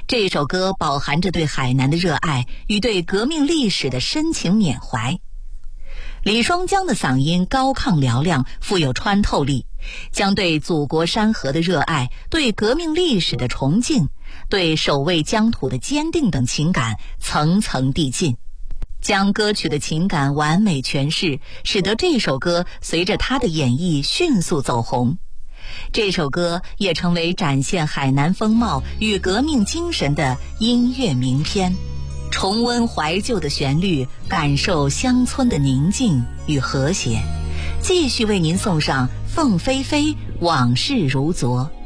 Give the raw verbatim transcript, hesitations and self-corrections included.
这首歌饱含着对海南的热爱与对革命历史的深情缅怀。李双江的嗓音高亢嘹亮，富有穿透力，将对祖国山河的热爱、对革命历史的崇敬、对守卫疆土的坚定等情感层层递进，将歌曲的情感完美诠释，使得这首歌随着他的演绎迅速走红。这首歌也成为展现海南风貌与革命精神的音乐名篇。重温怀旧的旋律，感受乡村的宁静与和谐，继续为您送上凤飞飞往事如昨。